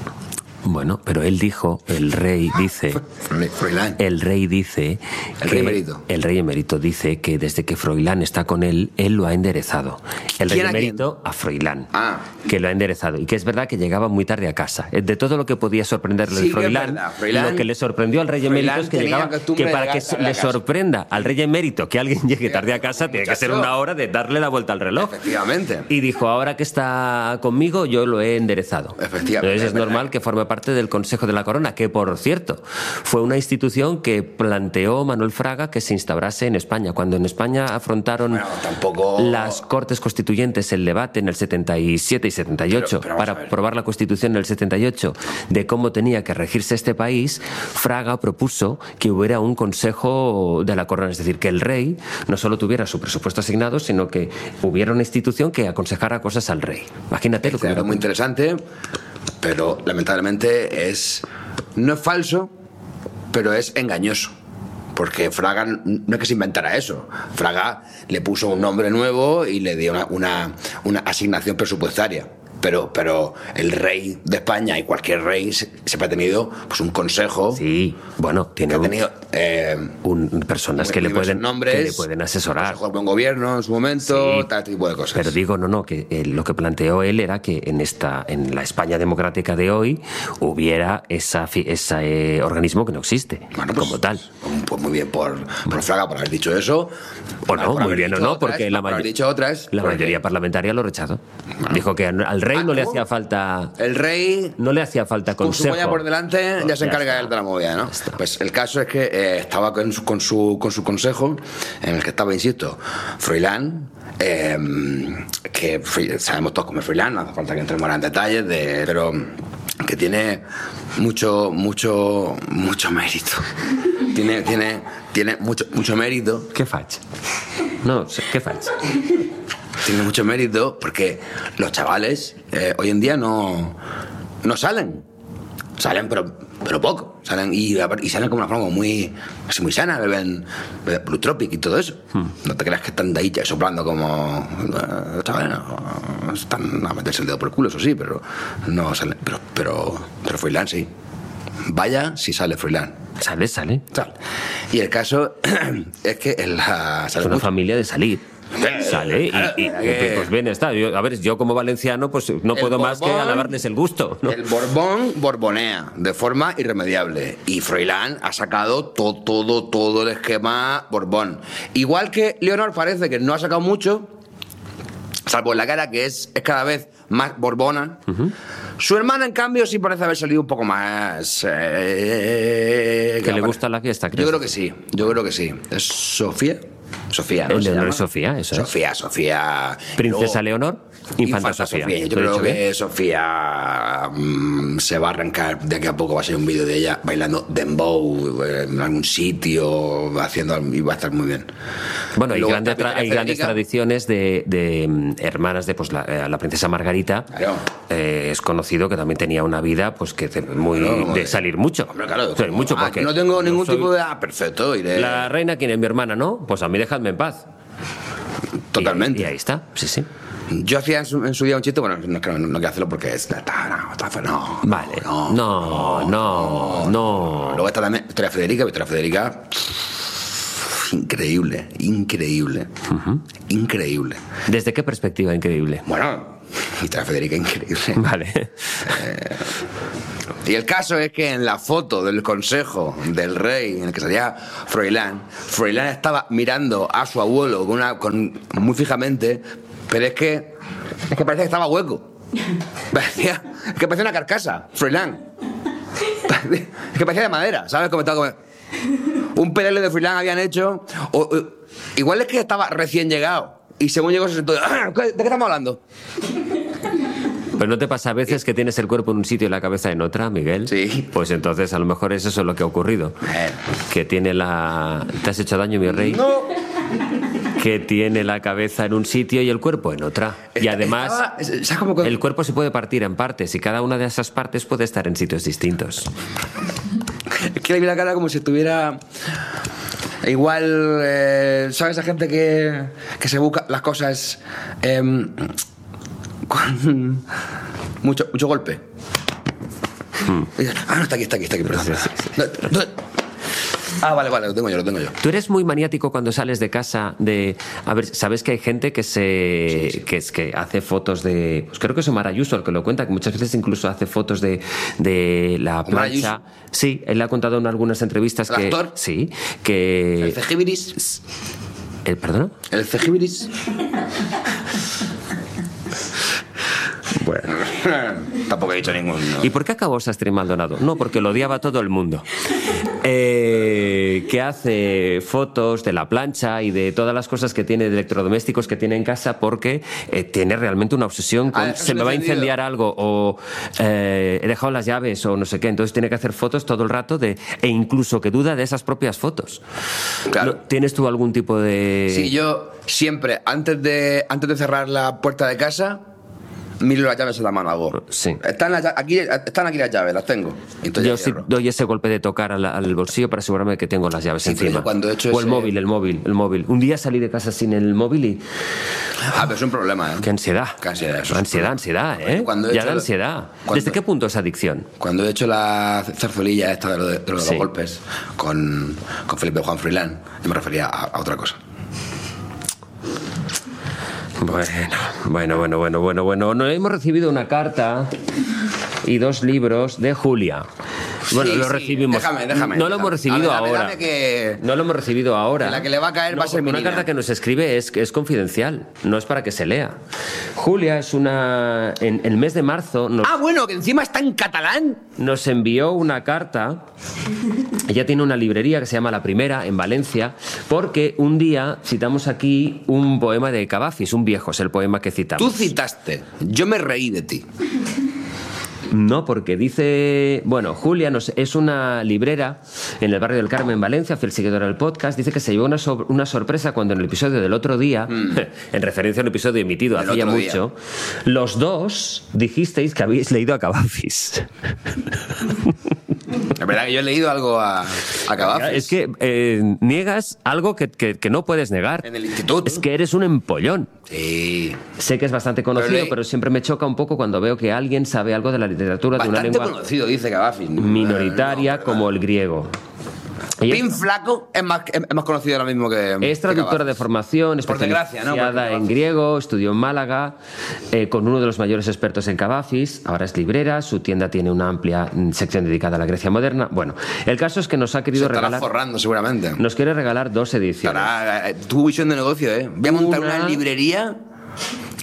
Bueno, pero él dijo, el rey dice... Froilán. El rey dice... El rey emérito. El rey emérito dice que desde que Froilán está con él, él lo ha enderezado. El rey emérito a Froilán. Ah. Que lo ha enderezado. Y que es verdad que llegaba muy tarde a casa. De todo lo que podía sorprenderle sí, de Froilán, Froilán, lo que le sorprendió al rey emérito es que llegaba... Que para que le sorprenda al rey emérito que alguien llegue tarde a casa, tiene que ser una hora de darle la vuelta al reloj. Efectivamente. Y dijo, ahora que está conmigo, yo lo he enderezado. Efectivamente. Entonces es normal que forme parte del Consejo de la Corona, que por cierto fue una institución que planteó Manuel Fraga que se instaurase en España. Cuando en España afrontaron bueno, tampoco... las Cortes Constituyentes el debate en el setenta y siete y setenta y ocho pero, pero para aprobar la Constitución en el setenta y ocho de cómo tenía que regirse este país, Fraga propuso que hubiera un Consejo de la Corona, es decir, que el rey no solo tuviera su presupuesto asignado, sino que hubiera una institución que aconsejara cosas al rey. Imagínate lo que era muy interesante. Pero lamentablemente es no es falso, pero es engañoso. Porque Fraga no es que se inventara eso. Fraga le puso un nombre nuevo y le dio una, una, una asignación presupuestaria. Pero, pero el rey de España y cualquier rey siempre ha tenido pues, un consejo. Sí, bueno, tiene que un, ha tenido eh, un, personas que le, pueden, nombres, que le pueden asesorar. Consejo de buen gobierno en su momento, sí, tal tipo de cosas. Pero digo, no, no, que eh, lo que planteó él era que en esta, en la España democrática de hoy hubiera esa, ese eh, organismo que no existe, bueno, pues, como tal. Pues muy bien por, por Fraga por haber dicho eso. O no, muy bien o no, otras, porque la, may- dicho otras, la porque... mayoría parlamentaria lo rechazó. Bueno. Dijo que al rey no le hacía falta. El rey. No le hacía falta consejo. Con su polla por delante, ya se ya encarga está. él de la movida, ¿no? Pues el caso es que eh, estaba con su, con, su, con su consejo, en el que estaba, insisto, Froilán. Eh, que sabemos todos cómo es Froilán, no hace falta que entremos ahora en detalles, de, pero que tiene mucho, mucho, mucho mérito. tiene, tiene, tiene mucho, mucho mérito. ¿Qué facha? No, ¿qué facha? Tiene mucho mérito porque los chavales eh, hoy en día no, no salen. Salen, pero, pero poco. Salen y, y salen como una forma muy, así muy sana. Beben, beben Blue Tropic y todo eso. Hmm. No te creas que están de ahí ya soplando como... Eh, chavales, no, están a meterse el dedo por el culo, eso sí, pero no salen. Pero, pero, pero Froilán sí. Vaya si sale Froilán. Sale, sale. Sale. Y el caso es que en la... Es una mucho. familia de salir. Sale y, y, y pues bien está. Yo, a ver, yo como valenciano pues no puedo Borbón, más que alabarles el gusto, ¿no? El Borbón borbonea de forma irremediable y Froilán ha sacado todo, todo, todo el esquema Borbón. Igual que Leonor parece que no ha sacado mucho, salvo en la cara, que es, es cada vez más borbona. Uh-huh. Su hermana, en cambio, sí parece haber salido un poco más... Eh, que le gusta la fiesta, ¿crees? Yo creo que sí, yo creo que sí. ¿Es Sofía? Sofía, ¿no? El se de llama? Sofía, eso Sofía, es. Princesa, Sofía. Princesa Luego, Leonor, Infanta, Infanta Sofía. Sofía. Yo creo que bien? Sofía mmm, se va a arrancar. De aquí a poco va a ser un vídeo de ella bailando dembow en algún sitio, haciendo, y va a estar muy bien. Bueno, hay Luego, grandes, tra- hay grandes tradiciones de, de um, hermanas de pues la, eh, la princesa Margarita. Claro. Eh, es conocido que también tenía una vida pues que muy Claro, de de, salir mucho. Hombre, claro, salir mucho ah, porque no tengo ningún soy tipo de... Ah, perfecto. Iré. La reina, ¿quién es? Mi hermana, ¿no? Pues a mí dejadme en paz. Totalmente. Y, y ahí está, sí, sí. Yo hacía en su, en su día un chiste, bueno, no, no, no quiero hacerlo porque es... No, no, no, vale. No, no, no. no. Luego está también Victoria Federica. Victoria Federica... Increíble, increíble, uh-huh. increíble. ¿Desde qué perspectiva increíble? Bueno, Victoria Federica, increíble. Vale. Eh, y el caso es que en la foto del consejo del rey, en el que salía Froilán, Froilán estaba mirando a su abuelo con una, con, muy fijamente, pero es que, es que parecía que estaba hueco. Parecía, es que parecía una carcasa, Froilán. Es que parecía de madera, ¿sabes? Como estaba como... Un P D L de Froilán habían hecho. O, o, igual es que estaba recién llegado. Y según llegó se sentó. ¿De qué estamos hablando? ¿Pero no te pasa a veces que tienes el cuerpo en un sitio y la cabeza en otra, Miguel? Sí. Pues entonces a lo mejor es eso lo que ha ocurrido. Eh. Que tiene la... ¿Te has hecho daño, mi rey? No. Que tiene la cabeza en un sitio y el cuerpo en otra. Y además, Estaba, ¿cómo que... el cuerpo se puede partir en partes y cada una de esas partes puede estar en sitios distintos. Es que le vi la cara como si estuviera... Igual, eh, ¿sabes? Esa gente que, que se busca las cosas eh, con mucho, mucho golpe. Hmm. Ah, no, está aquí, está aquí, está aquí, perdón. Sí, sí, sí. No, no. Ah, vale, vale, lo tengo yo, lo tengo yo. Tú eres muy maniático cuando sales de casa de... A ver, ¿sabes que hay gente que se... Sí, sí. Que, es, que hace fotos de... Pues creo que es Omar Ayuso el que lo cuenta, que muchas veces incluso hace fotos de, de la plancha. Sí, él le ha contado en algunas entrevistas ¿El que... actor? Sí, que... ¿El cejibiris? ¿El, perdón? ¿El cejibiris? Bueno, tampoco he dicho ninguno. ¿Y por qué acabó Sastre y Maldonado? No, porque lo odiaba todo el mundo. Eh, que hace fotos de la plancha y de todas las cosas que tiene, de electrodomésticos que tiene en casa, porque eh, tiene realmente una obsesión con ah, se me va a incendiar algo o eh, he dejado las llaves o no sé qué. Entonces tiene que hacer fotos todo el rato de, e incluso que duda de esas propias fotos. Claro. ¿Tienes tú algún tipo de...? Sí, yo siempre, antes de, antes de cerrar la puerta de casa... Miro las llaves en la mano, hago. Sí. Están, las, aquí, están aquí las llaves, las tengo. Entonces yo sí doy ese golpe de tocar al, al bolsillo para asegurarme de que tengo las llaves sí, encima. Cuando he hecho o ese... el móvil, el móvil, el móvil. Un día salí de casa sin el móvil y... Ah, pero es un problema, ¿eh? Qué ansiedad. Qué ansiedad, eso ansiedad, ansiedad, ¿eh? Cuando he ya hecho da la... ansiedad. Cuando... ¿Desde qué punto es adicción? Cuando he hecho la zarzuelilla esta de, lo de, de los sí. golpes con, con Felipe Juan Froilán, yo me refería a, a otra cosa. Bueno, bueno, bueno, bueno, bueno, bueno. No, hemos recibido una carta y dos libros de Julia. Bueno, sí, lo sí. recibimos. Déjame, déjame. No lo déjame. hemos recibido dame, ahora. Dame que... No lo hemos recibido ahora. La que le va a caer no, va a ser mi Una niña. carta que nos escribe es, es confidencial, no es para que se lea. Julia es una... En el mes de marzo... Nos, ah, bueno, que encima está en catalán. Nos envió una carta. Ella tiene una librería que se llama La Primera, en Valencia, porque un día citamos aquí un poema de Cavafis, un viejo, es el poema que citamos. Tú citaste, yo me reí de ti. No, porque dice... Bueno, Julia nos, es una librera en el barrio del Carmen, en Valencia, fiel seguidora del podcast. Dice que se llevó una, so, una sorpresa cuando en el episodio del otro día, mm. en referencia a un episodio emitido hace ya mucho, día. Los dos dijisteis que habéis leído a Cavafis. Es verdad que yo he leído algo a, a Cavafis. Es que eh, niegas algo que, que, que no puedes negar. En el instituto. Es que eres un empollón. Sí. Sé que es bastante conocido, pero, le... pero siempre me choca un poco cuando veo que alguien sabe algo de la literatura bastante de una lengua conocido, dice Cavafis. minoritaria, no, como el griego. Pin Flaco es más, es más conocido ahora mismo que... Es traductora de formación, especializada ¿no? en griego, estudió en Málaga, eh, con uno de los mayores expertos en Cavafis, ahora es librera, su tienda tiene una amplia sección dedicada a la Grecia moderna. Bueno, el caso es que nos ha querido Se estará regalar... forrando seguramente. Nos quiere regalar dos ediciones. Ahora, tu visión de negocio, ¿eh? Voy a montar una, una librería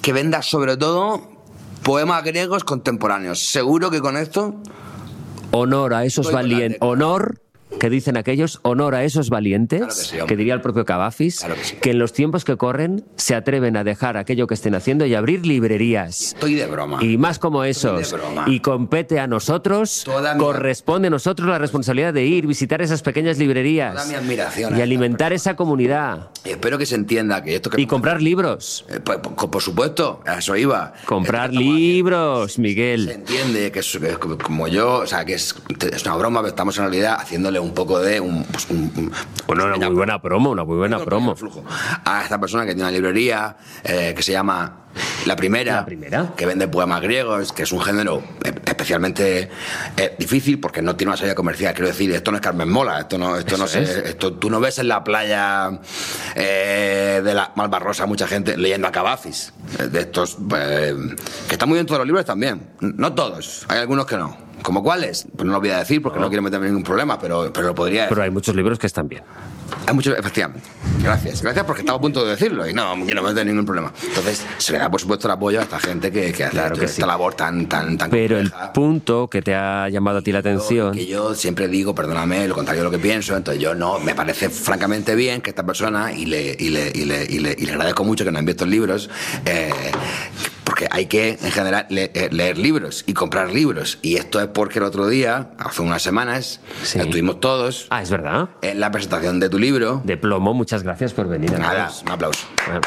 que venda sobre todo poemas griegos contemporáneos. Seguro que con esto... Honor a esos valientes. Honor... que dicen aquellos, honor a esos valientes, claro que, sí, que diría el propio Cavafis, claro que, sí. que en los tiempos que corren se atreven a dejar aquello que estén haciendo y abrir librerías. Estoy de broma. Y más como esos. Y compete a nosotros, corresponde a nosotros la responsabilidad de ir, visitar esas pequeñas librerías. Toda mi admiración y alimentar esa comunidad. Y espero que se entienda que esto... Que y comprar hace... libros. Eh, pues, por, por supuesto, a eso iba. Comprar libros, haciendo. Miguel. Se entiende que es, que es como yo, o sea, que es, es una broma, pero estamos en realidad haciéndole un poco de un, pues un, un bueno, una muy buena promo, una muy buena promo a esta persona que tiene una librería eh, que se llama La Primera, La Primera, que vende poemas griegos, que es un género especialmente eh, difícil porque no tiene una salida comercial. Quiero decir, esto no es Carmen Mola, esto no, esto no se, esto tú no ves en la playa eh, de la Malvarrosa mucha gente leyendo a Cavafis, de estos eh, que están muy bien todos los libros también, no todos, hay algunos que no. ¿Como cuáles? Pues no lo voy a decir porque no, no quiero meterme en ningún problema, pero, pero lo podría decir. Pero hay muchos libros que están bien. Hay muchos, efectivamente. Gracias. Gracias porque estaba a punto de decirlo y no quiero meter ningún problema. Entonces, se le da, por supuesto, el apoyo a esta gente que, que hace claro que esta sí. labor tan, tan, tan Pero compleja. El punto que te ha llamado a ti la atención... Que yo siempre digo, perdóname, lo contrario de lo que pienso, entonces yo no, me parece francamente bien que esta persona, y le, y le, y le, y le, y le agradezco mucho que nos envíe estos libros, eh, porque hay que, en general, le, eh, leer libros y comprar libros. Y esto es porque el otro día, hace unas semanas, sí. estuvimos todos... Ah, ¿es verdad? En la presentación de tu libro. De Plomo, muchas gracias por venir. Nada, un aplauso. Bueno.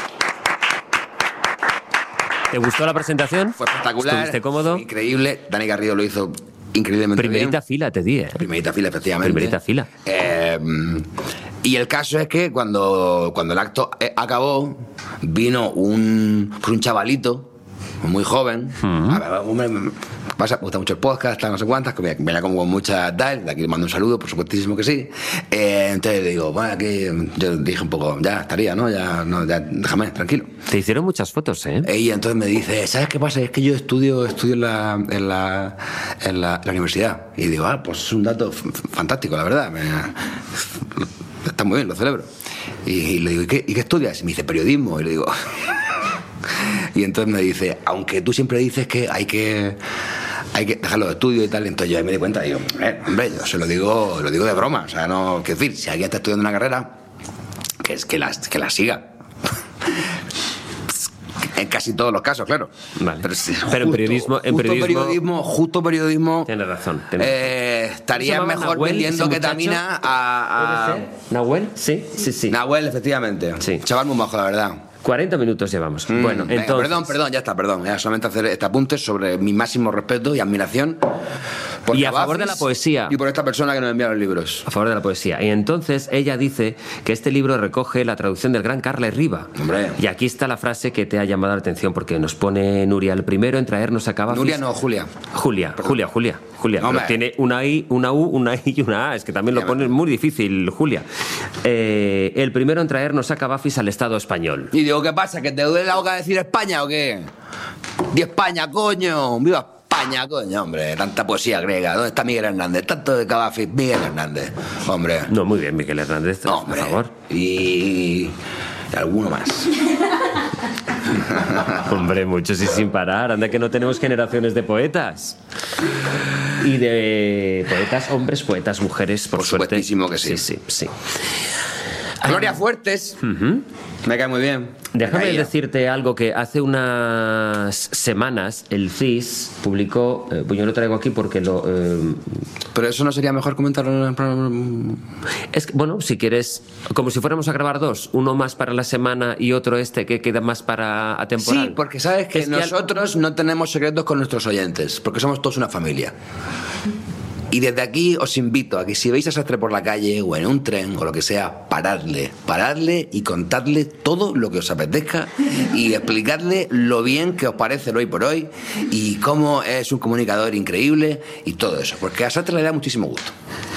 ¿Te gustó la presentación? Fue espectacular. ¿Estuviste cómodo? Increíble. Dani Garrido lo hizo increíblemente Primerita bien. fila, te di, ¿eh? Primerita fila, efectivamente. Primerita fila. Eh, y el caso es que cuando, cuando el acto acabó, vino un, un chavalito muy joven. Uh-huh. A ver, hombre, me pasa, me gusta mucho el podcast, tal, no sé cuántas, que me venía como con mucha tal. De aquí le mando un saludo, por supuestísimo que sí. Eh, entonces le digo, bueno, aquí yo dije un poco, ya estaría, ¿no? Ya, no, ya déjame, tranquilo. Te hicieron muchas fotos, ¿eh? Y entonces me dice, ¿sabes qué pasa? Es que yo estudio estudio en la, en la, en la, la universidad. Y digo, ah, pues es un dato f- fantástico, la verdad. Me, está muy bien, lo celebro. Y, y le digo, ¿y qué, ¿y qué estudias? Y me dice, periodismo. Y le digo... Y entonces me dice, aunque tú siempre dices que hay que hay que dejar los estudios y tal, entonces yo ahí me di cuenta y digo, eh, hombre, yo se lo digo, lo digo de broma, o sea, no, quiero decir, si alguien está estudiando una carrera, que es que la, que la siga. En casi todos los casos, claro. Vale. Pero, si, Pero en periodismo, en justo periodismo, periodismo, justo periodismo. Tienes razón. Tienes eh, estaría mejor Nahuel, vendiendo ketamina a, a... ¿Nahuel? Sí, sí, sí. Nahuel, efectivamente. Sí. Chaval muy bajo, la verdad. cuarenta minutos llevamos. Mm, bueno, venga, entonces... Perdón, perdón, ya está, perdón. Ya solamente hacer este apunte sobre mi máximo respeto y admiración por y a Cavafis favor de la poesía. Y por esta persona que nos envía los libros. A favor de la poesía. Y entonces ella dice que este libro recoge la traducción del gran Carles Riba. Hombre. Y aquí está la frase que te ha llamado la atención, porque nos pone Nuria, el primero en traernos a Cavafis. Nuria no, Julia. Julia, Perdón. Julia, Julia. Julia, no, pero tiene una I, una U, una I y una A. Es que también lo pone muy difícil, Julia. Eh, el primero en traernos a Cavafis al Estado español. Y digo, ¿qué pasa? ¿Que te duele la boca decir España o qué? ¡Di España, coño! ¡Viva España, coño! Hombre, tanta poesía griega. ¿Dónde está Miguel Hernández? Tanto de Cavafis, Miguel Hernández. Hombre. No, muy bien, Miguel Hernández, no, hombre. por favor. Y... y alguno más. Hombre, muchos y sin parar. Anda que no tenemos generaciones de poetas. Y de poetas hombres, poetas mujeres, por, por suerte. Supuestísimo que sí. Sí, sí, sí. Gloria Fuertes. Uh-huh. Me cae muy bien. Déjame decirte algo que hace unas semanas el C I S publicó, eh, pues yo lo traigo aquí porque lo... Eh, Pero eso no sería mejor comentarlo en el programa. Es que, bueno, si quieres, como si fuéramos a grabar dos, uno más para la semana y otro este que queda más para atemporal. Sí, porque sabes que es nosotros que al... no tenemos secretos con nuestros oyentes, porque somos todos una familia. Y desde aquí os invito a que si veis a Sastre por la calle o en un tren o lo que sea, paradle, paradle y contadle todo lo que os apetezca y explicarle lo bien que os parece el hoy por hoy y cómo es un comunicador increíble y todo eso, porque a Sastre le da muchísimo gusto.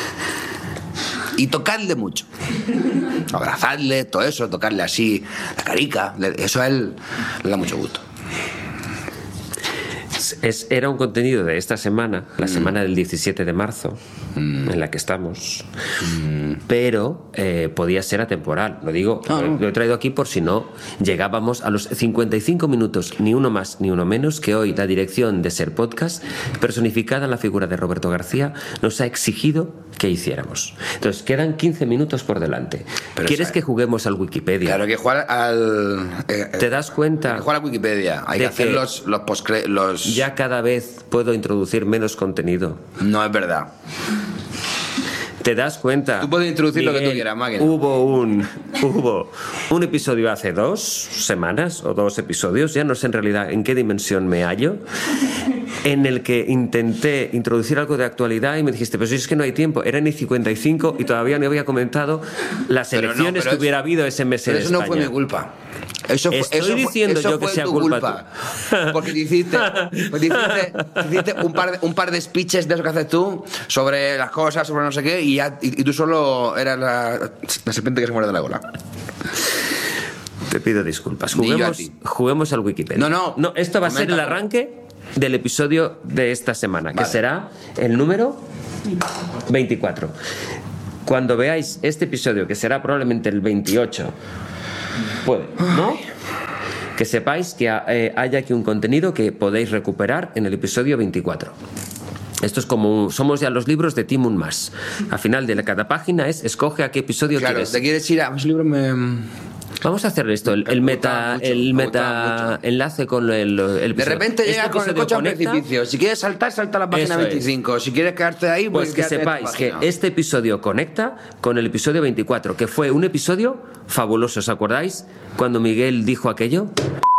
Y tocarle mucho, abrazarle, todo eso, tocarle así la carica, eso a él le da mucho gusto. Es, era un contenido de esta semana, la mm. semana del diecisiete de marzo, mm. en la que estamos, mm. pero eh, podía ser atemporal. Lo digo, oh. lo, lo he traído aquí por si no llegábamos a los cincuenta y cinco minutos, ni uno más ni uno menos, que hoy la dirección de Ser Podcast, personificada en la figura de Roberto García, nos ha exigido que hiciéramos. Entonces, quedan quince minutos por delante. Pero ¿quieres que juguemos al Wikipedia? Claro, que jugar al... Eh, ¿Te das cuenta? Hay que jugar a Wikipedia. Hay que hacer los, los postcre... Los... Ya cada vez puedo introducir menos contenido. No es verdad. ¿Te das cuenta? Tú puedes introducir Miguel, lo que tú quieras, máquina. Hubo un, hubo un episodio hace dos semanas, o dos episodios, ya no sé en realidad en qué dimensión me hallo, en el que intenté introducir algo de actualidad y me dijiste, pero si es que no hay tiempo, eran y cincuenta y cinco y todavía no había comentado las pero elecciones no, que hubiera habido ese mes en España. Eso no fue mi culpa. Eso fue, Estoy eso diciendo fue, yo que sea culpa, culpa porque te hiciste, te hiciste, te hiciste un, par de, un par de speeches de eso que haces tú sobre las cosas, sobre no sé qué, y, ya, y, y tú solo eras la, la serpiente que se muerde de la cola. Te pido disculpas. Juguemos, juguemos al Wikipedia. No, no. No, esto va a ser el arranque del episodio de esta semana, vale. Que será el número veinticuatro. Cuando veáis este episodio, que será probablemente el veintiocho, puede, ¿no? Que sepáis que eh, hay aquí un contenido que podéis recuperar en el episodio veinticuatro. Esto es como, somos ya los libros de Tim Un Mas. Al final de cada página es, escoge a qué episodio claro, quieres. Te quieres ir a los libros, me... Vamos a hacer esto, el, el meta, mucho, el meta enlace con el, el de repente llegas este con el coche a un precipicio. Si quieres saltar, salta a la página veinticinco. Es. Si quieres quedarte ahí, pues, pues que sepáis que este episodio conecta con el episodio veinticuatro, que fue un episodio fabuloso. ¿Os acordáis cuando Miguel dijo aquello?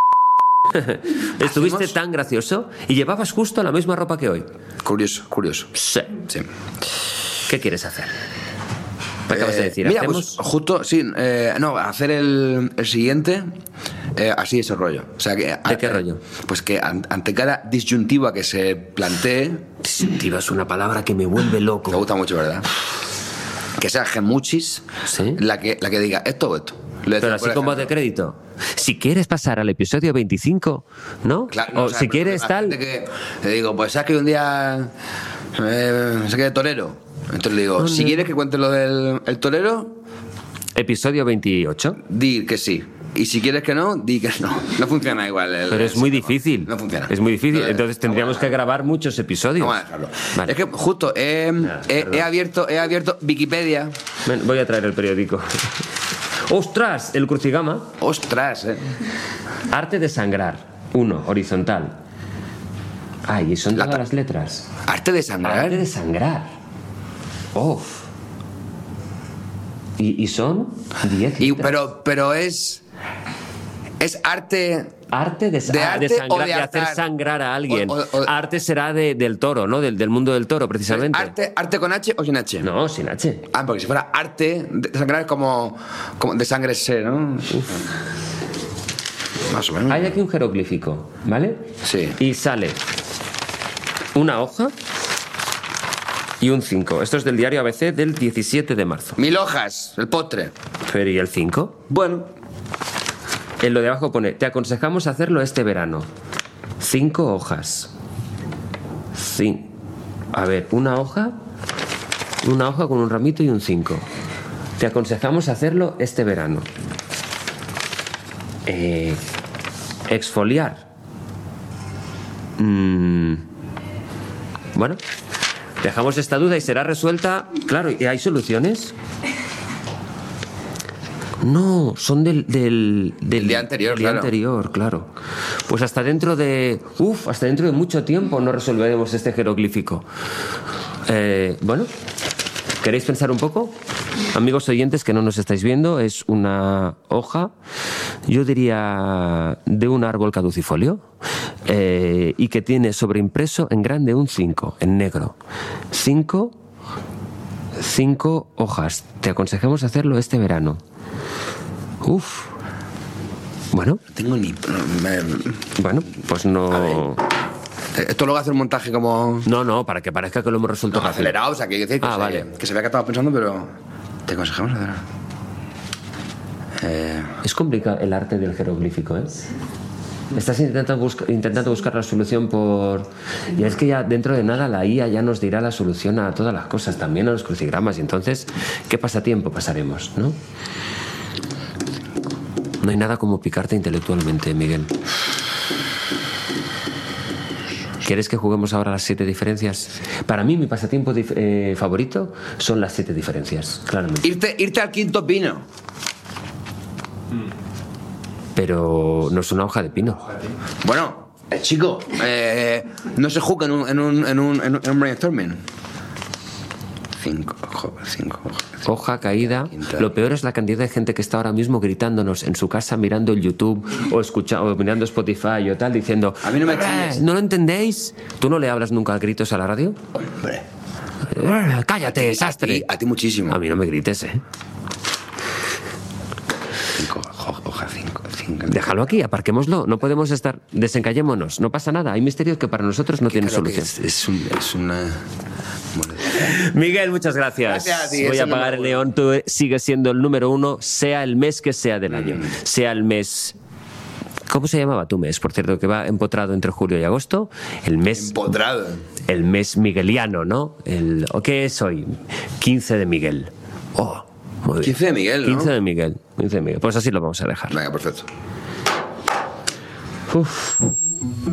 Estuviste ¿Hacemos? tan gracioso y llevabas justo la misma ropa que hoy. Curioso, curioso. Sí. sí. ¿Qué quieres hacer? ¿Qué acabas de decir? Mira, pues justo, sí, eh, no, hacer el, el siguiente, eh, así ese rollo. O sea, que, ¿De a, qué rollo? Pues que ante cada disyuntiva que se plantee... Disyuntiva es una palabra que me vuelve loco. Me gusta mucho, ¿verdad? Que sea gemuchis, ¿sí? la, que, la que diga esto o esto. Pero así como de crédito. Si quieres pasar al episodio veinticinco, ¿no? Claro, no, o, o sea, si quieres tal... Que, te digo, pues sabes que un día... Eh, se quede torero. Entonces le digo, no, si no. quieres que cuente lo del el torero... Episodio veintiocho. Di que sí. Y si quieres que no, di que no. No funciona igual. El, Pero es muy difícil. No funciona. Es muy difícil. Entonces tendríamos que grabar muchos episodios. Vamos a dejarlo. Vale. Es que justo he, ah, he, he, abierto, he abierto Wikipedia. Ven, voy a traer el periódico. ¡Ostras! El crucigama. ¡Ostras! Eh. Arte de sangrar. Uno, horizontal. Ay, y son todas La las letras. Arte de sangrar. Arte de sangrar. Uf. Y, y son diez. Pero, pero es. Es arte. Arte de, de, ah, arte de, sangrar, o de, de hacer sangrar a alguien. O, o, o, arte será de, del toro, ¿no? Del, del mundo del toro, precisamente. Arte, ¿Arte con H o sin H? No, sin H. Ah, porque si fuera arte de sangrar es como, como de sangre se, ¿no? Uf. Más o menos. Hay aquí un jeroglífico, ¿vale? Sí. Y sale una hoja y un cinco. Esto es del diario A B C del diecisiete de marzo. Mil hojas, el postre. Pero ¿y el cinco? Bueno. En lo de abajo pone, te aconsejamos hacerlo este verano. Cinco hojas. Sí. A ver, una hoja, una hoja con un ramito y un cinco. Te aconsejamos hacerlo este verano. Eh, exfoliar. Mm, bueno, dejamos esta duda y será resuelta. Claro, ¿y hay soluciones? No, son del, del, del el día anterior, del día claro. anterior, claro. Pues hasta dentro de... Uf, hasta dentro de mucho tiempo no resolveremos este jeroglífico. Eh, bueno, ¿queréis pensar un poco? Amigos oyentes que no nos estáis viendo, es una hoja, yo diría, de un árbol caducifolio, eh, y que tiene sobreimpreso en grande un cinco, en negro. Cinco, cinco hojas. Te aconsejamos hacerlo este verano. Uf. Bueno. No tengo ni... Me... Bueno, pues no... Esto luego hace un montaje como... No, no, para que parezca que lo hemos resuelto no, acelerado, o sea, que, decir, que, ah, se, vale. que se vea que estaba pensando, pero... Te aconsejamos hacer... Eh... Es complicado el arte del jeroglífico, ¿eh? Estás intentando, busca, intentando buscar la solución por... Y es que ya dentro de nada la I A ya nos dirá la solución a todas las cosas, también a los crucigramas. Y entonces, ¿qué pasatiempo pasaremos, no? No hay nada como picarte intelectualmente, Miguel. ¿Quieres que juguemos ahora las siete diferencias? Para mí, mi pasatiempo dif- eh, favorito son las siete diferencias, claramente. Irte, irte al quinto pino. Pero no es una hoja de pino. Bueno, eh, chico, eh, no se juega en un, en un, en un, en un brainstorming. Cinco, ojo, cinco, ojo, cinco. Hoja caída. Quinta. Lo peor es la cantidad de gente que está ahora mismo gritándonos en su casa mirando el YouTube o, escucha, o mirando Spotify o tal, diciendo... A mí no me "Eh, chilles". ¿No lo entendéis? ¿Tú no le hablas nunca a gritos a la radio? Hombre. Eh, ¡Cállate, sastre! A ti, a ti muchísimo. A mí no me grites, ¿eh? Cinco, ho- hoja cinco, cinco. Déjalo aquí, aparquémoslo. No podemos estar... Desencallémonos. No pasa nada. Hay misterios que para nosotros no tienen Claro que solución. es, es, un, es una... Miguel, muchas gracias. Gracias a ti, Voy eso a no apagar me el neón. Tú sigues siendo el número uno, sea el mes que sea del año. Sea el mes... ¿Cómo se llamaba tu mes? Por cierto, que va empotrado entre julio y agosto. El mes... Empotrado. El mes migueliano, ¿no? El, ¿o qué es hoy? quince de Miguel. Oh, muy bien. quince de Miguel, ¿no? quince de Miguel. quince de Miguel. Pues así lo vamos a dejar. Venga, perfecto. Uf.